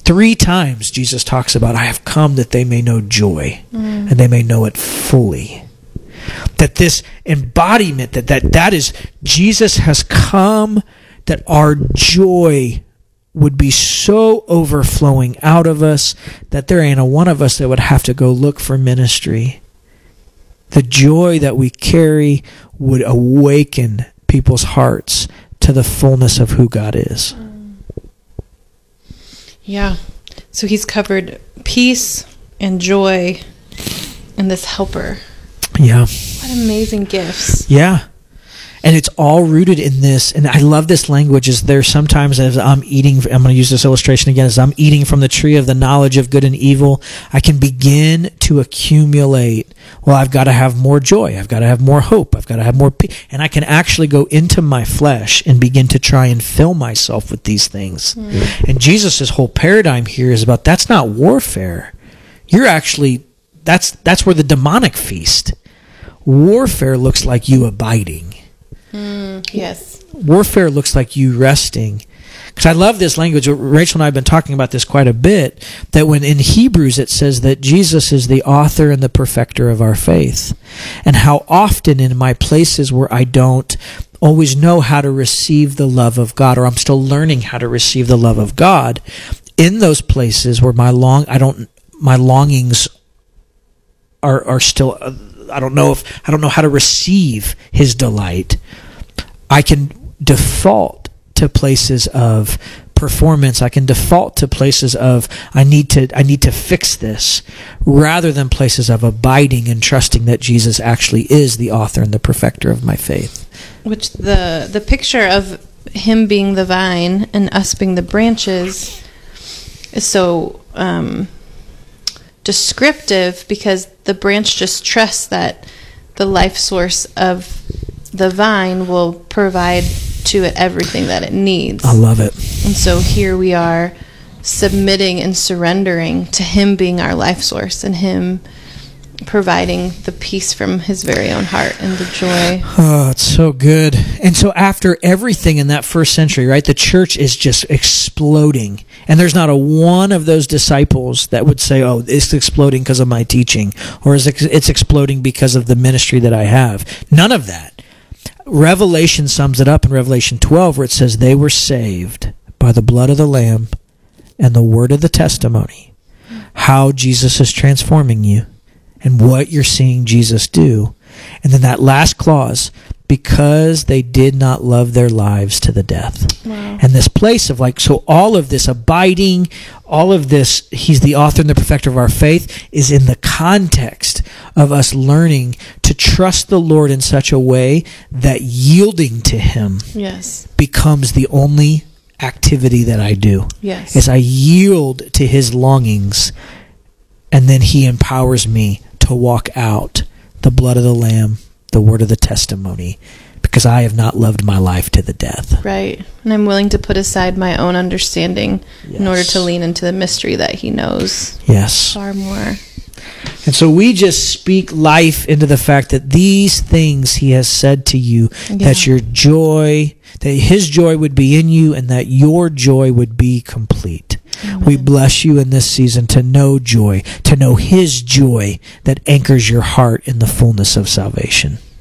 3 times Jesus talks about, I have come that they may know joy, and they may know it fully. That this embodiment, that is, Jesus has come that our joy would be so overflowing out of us that there ain't a one of us that would have to go look for ministry. The joy that we carry would awaken people's hearts to the fullness of who God is. Yeah. So he's covered peace and joy and this helper. Yeah. What amazing gifts. Yeah. And it's all rooted in this. And I love this language. Is there sometimes as I'm going to use this illustration again, as I'm eating from the tree of the knowledge of good and evil, I can begin to accumulate, well, I've got to have more joy. I've got to have more hope. I've got to have more peace. And I can actually go into my flesh and begin to try and fill myself with these things. And Jesus' whole paradigm here is about, that's not warfare. You're actually, that's where the demonic feast. Warfare looks like you abiding. Yes. Warfare looks like you resting. Because I love this language. Rachel and I have been talking about this quite a bit, that when in Hebrews it says that Jesus is the author and the perfecter of our faith. And how often in my places where I don't always know how to receive the love of God, or I'm still learning how to receive the love of God, in those places where my longings are still, I don't know how to receive his delight, I can default to places of performance. I can default to places of I need to fix this, rather than places of abiding and trusting that Jesus actually is the author and the perfecter of my faith. Which the picture of him being the vine and us being the branches is so descriptive, because the branch just trusts that the life source of the vine will provide to it everything that it needs. I love it. And so here we are submitting and surrendering to him being our life source, and him providing the peace from his very own heart and the joy. Oh, it's so good. And so after everything in that first century, right, the church is just exploding. And there's not a one of those disciples that would say, oh, it's exploding because of my teaching, or it's exploding because of the ministry that I have. None of that. Revelation sums it up in Revelation 12, where it says they were saved by the blood of the Lamb and the word of the testimony. How Jesus is transforming you and what you're seeing Jesus do. And then that last clause, because they did not love their lives to the death. Wow. And this place of so all of this abiding, all of this, he's the author and the perfecter of our faith, is in the context of us learning to trust the Lord in such a way that yielding to him becomes the only activity that I do. Yes. As I yield to his longings, and then he empowers me to walk out the blood of the Lamb, the word of the testimony, because I have not loved my life to the death. Right. And I'm willing to put aside my own understanding in order to lean into the mystery that he knows far more. And so we just speak life into the fact that these things he has said to you, that your joy, that his joy would be in you, and that your joy would be complete. Amen. We bless you in this season to know joy, to know his joy that anchors your heart in the fullness of salvation.